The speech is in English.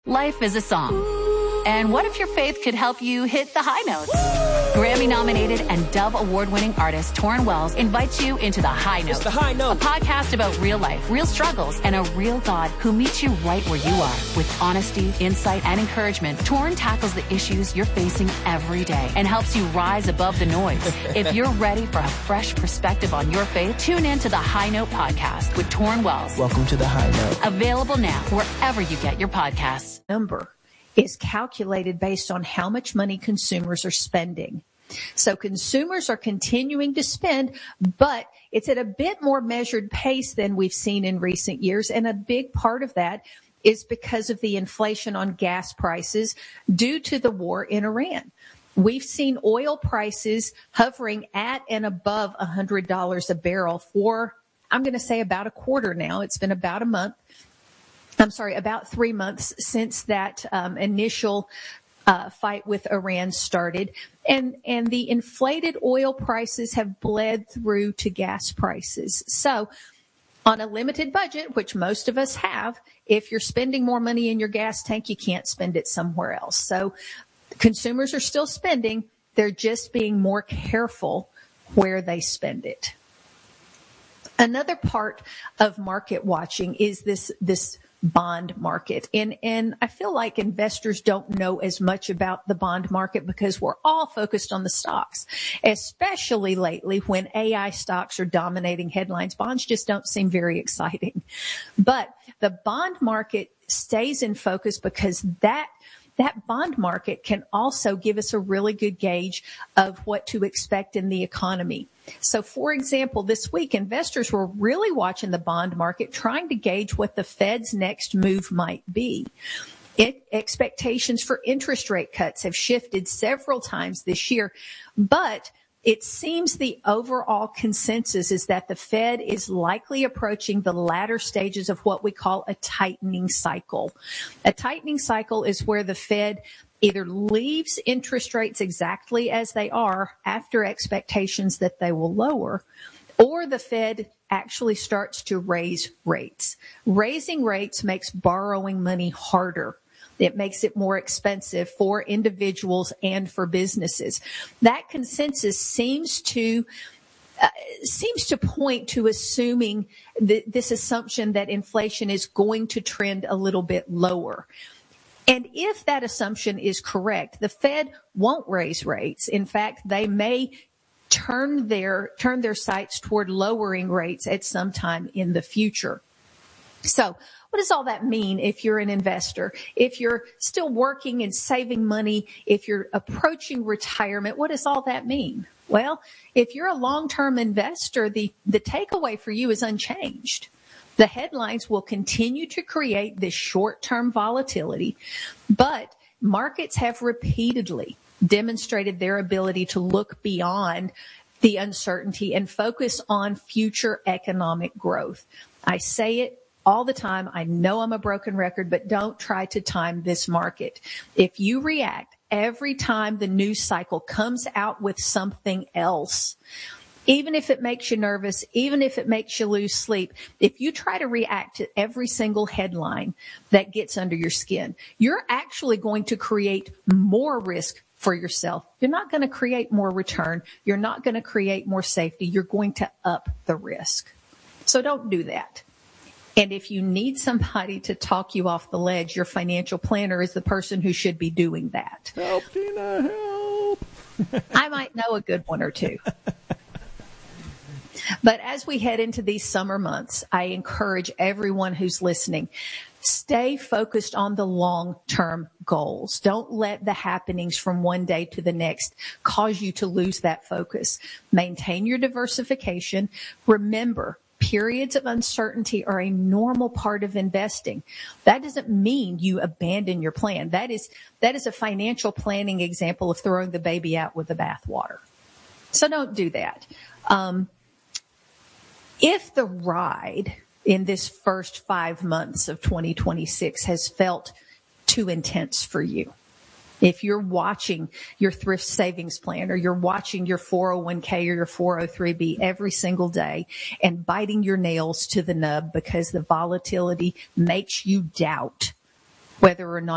Life is a song. And what if your faith could help you hit the high notes? Grammy-nominated and Dove Award-winning artist Torrin Wells invites you into The High Note. It's The High Note. A podcast about real life, real struggles, and a real God who meets you right where you are. With honesty, insight, and encouragement, Torrin tackles the issues you're facing every day and helps you rise above the noise. If you're ready for a fresh perspective on your faith, tune in to The High Note podcast with Torrin Wells. Welcome to The High Note. Available now wherever you get your podcasts. Number is calculated based on how much money consumers are spending. So consumers are continuing to spend, but it's at a bit more measured pace than we've seen in recent years. And a big part of that is because of the inflation on gas prices due to the war in Iran. We've seen oil prices hovering at and above $100 a barrel for, I'm going to say, about a quarter now. It's been about about 3 months since that initial fight with Iran started. And the inflated oil prices have bled through to gas prices. So on a limited budget, which most of us have, if you're spending more money in your gas tank, you can't spend it somewhere else. So consumers are still spending. They're just being more careful where they spend it. Another part of market watching is this bond market. And I feel like investors don't know as much about the bond market because we're all focused on the stocks, especially lately when AI stocks are dominating headlines. Bonds just don't seem very exciting. But the bond market stays in focus because that bond market can also give us a really good gauge of what to expect in the economy. So, for example, this week, investors were really watching the bond market, trying to gauge what the Fed's next move might be. Expectations for interest rate cuts have shifted several times this year, but it seems the overall consensus is that the Fed is likely approaching the latter stages of what we call a tightening cycle. A tightening cycle is where the Fed either leaves interest rates exactly as they are after expectations that they will lower, or the Fed actually starts to raise rates. Raising rates makes borrowing money harder. It makes it more expensive for individuals and for businesses. That consensus seems to point to assuming this assumption that inflation is going to trend a little bit lower. And if that assumption is correct, the Fed won't raise rates. In fact, they may turn their sights toward lowering rates at some time in the future. So what does all that mean if you're an investor? If you're still working and saving money, if you're approaching retirement, what does all that mean? Well, if you're a long-term investor, the takeaway for you is unchanged. The headlines will continue to create this short-term volatility, but markets have repeatedly demonstrated their ability to look beyond the uncertainty and focus on future economic growth. I say it all the time. I know I'm a broken record, but don't try to time this market. If you react every time the news cycle comes out with something else, even if it makes you nervous, even if it makes you lose sleep, if you try to react to every single headline that gets under your skin, you're actually going to create more risk for yourself. You're not going to create more return. You're not going to create more safety. You're going to up the risk. So don't do that. And if you need somebody to talk you off the ledge, your financial planner is the person who should be doing that. Help, Tina, help. I might know a good one or two. But as we head into these summer months, I encourage everyone who's listening, stay focused on the long-term goals. Don't let the happenings from one day to the next cause you to lose that focus. Maintain your diversification. Remember, periods of uncertainty are a normal part of investing. That doesn't mean you abandon your plan. That is a financial planning example of throwing the baby out with the bathwater. So don't do that. If the ride in this first 5 months of 2026 has felt too intense for you, if you're watching your thrift savings plan or you're watching your 401k or your 403b every single day and biting your nails to the nub because the volatility makes you doubt whether or not